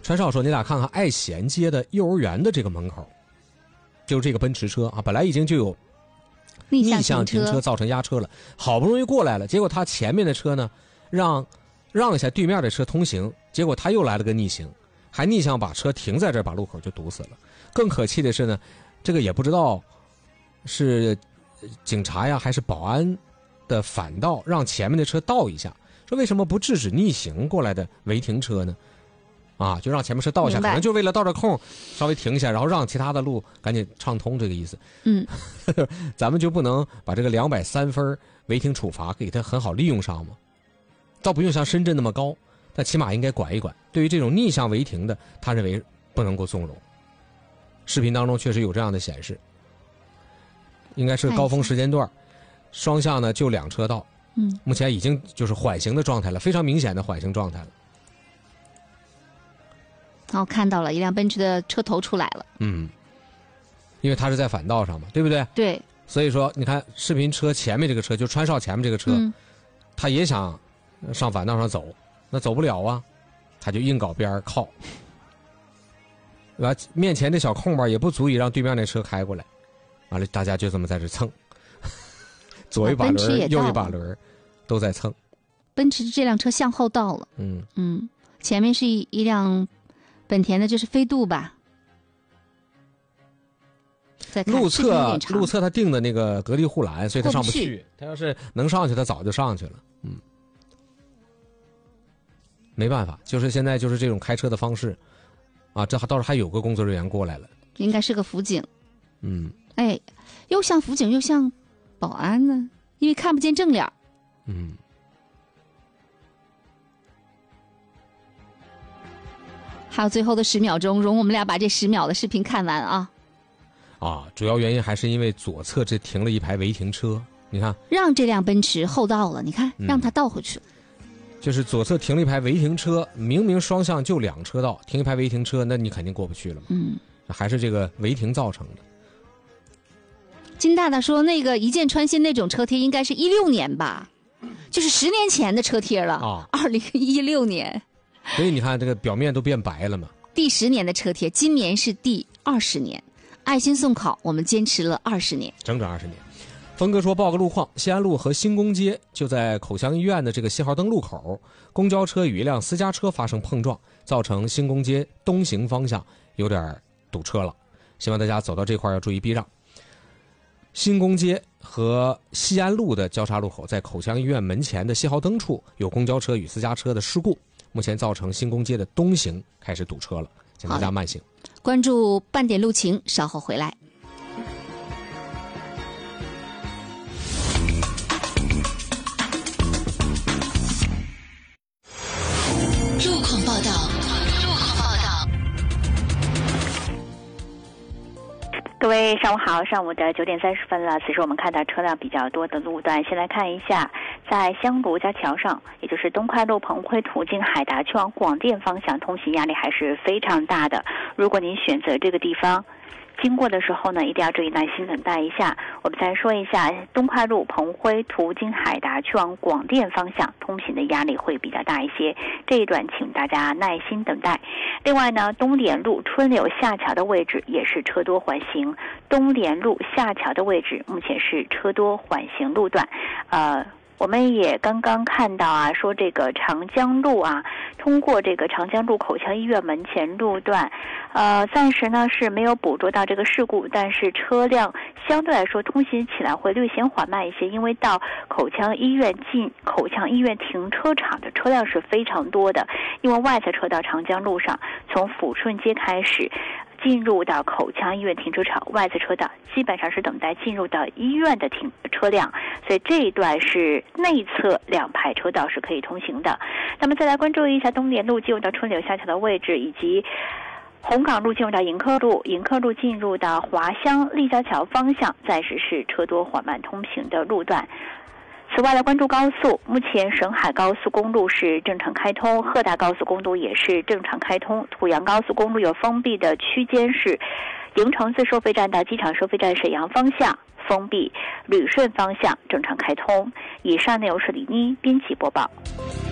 川少说你俩看看爱贤街的幼儿园的这个门口，就是这个奔驰车啊，本来已经就有逆向停车造成压车了，好不容易过来了，结果他前面的车呢让一下对面的车通行，结果他又来了个逆行，还逆向把车停在这儿，把路口就堵死了。更可气的是呢，这个也不知道是警察呀还是保安的反倒让前面的车倒一下，说为什么不制止逆行过来的违停车呢？啊，就让前面车倒一下，可能就为了倒这空稍微停一下，然后让其他的路赶紧畅通，这个意思。咱们就不能把这个230分违停处罚给它很好利用上吗？倒不用像深圳那么高，但起码应该管一管。对于这种逆向违停的，他认为不能够纵容。视频当中确实有这样的显示，应该是高峰时间段，双向呢就2车道。目前已经就是缓行的状态了，非常明显的缓行状态了。 好，看到了一辆奔驰的车头出来了。 因为它是在反道上嘛，对不对？ 对。 所以说，你看视频车前面这个车，就川少前面这个车，他也想上反道上走，那走不了啊，他就硬搞边靠。面前这小空吧也不足以让对面那车开过来，完了大家就这么在这蹭，左一把轮右一把轮都在蹭。 奔驰这辆车向后倒了。前面是一辆本田的，就是飞度吧。 路侧他定的那个格力护栏，所以他上不去。他要是能上去，他早就上去了。没办法，就是现在就是这种开车的方式。这倒是还有个工作人员过来了， 应该是个辅警。又像辅警又像保安呢，因为看不见正脸。还有最后的10秒钟，容我们俩把这10秒的视频看完啊！ 主要原因还是因为左侧这停了一排违停车，你看， 让这辆奔驰后倒了，你看，让它倒回去。 就是左侧停了一排违停车，明明双向就2车道，停一排违停车，那你肯定过不去了嘛。还是这个违停造成的。 金大大说，那个一键穿心那种车贴应该是16年吧，就是10年前的车贴了。2016年。 所以你看，这个表面都变白了嘛。 第10年的车贴，今年是第20年。爱心送考，我们坚持了20年， 整整20年。峰哥说，报个路况，西安路和新宫街就在口腔医院的这个信号灯路口，公交车与一辆私家车发生碰撞，造成新宫街东行方向有点堵车了，希望大家走到这块要注意避让。新宫街和西安路的交叉路口，在口腔医院门前的信号灯处有公交车与私家车的事故，目前造成新宫街的东行开始堵车了，请大家慢行。 关注半点路情，稍后回来。 路况报道。 各位上午好，上午的9点30分了。此时我们看到车辆比较多的路段，先来看一下，在香炉家桥上，也就是东快路彭辉途经海达去往广电方向，通行压力还是非常大的。如果您选择这个地方经过的时候呢，一定要注意耐心等待一下。我们再说一下，东快路彭辉途经海达去往广电方向，通行的压力会比较大一些，这一段请大家耐心等待。另外呢，东联路春柳下桥的位置也是车多缓行，东联路下桥的位置目前是车多缓行路段。我们也刚刚看到说这个长江路通过这个长江路口腔医院门前路段，暂时呢是没有捕捉到这个事故，但是车辆相对来说通行起来会略显缓慢一些，因为到口腔医院停车场的车辆是非常多的，因为外侧车道长江路上从抚顺街开始进入到口腔医院停车场，外侧车道基本上是等待进入到医院的车辆，所以这一段是内侧2排车道是可以通行的。那么再来关注一下东联路进入到春柳下桥的位置，以及红港路进入到迎客路，迎客路进入到华乡立交桥方向，暂时是车多缓慢通行的路段。此外来关注高速，目前沈海高速公路是正常开通，鹤大高速公路也是正常开通，土阳高速公路有封闭的区间是营城自收费站到机场收费站沈阳方向封闭，旅顺方向正常开通。以上内容是李妮编辑播报。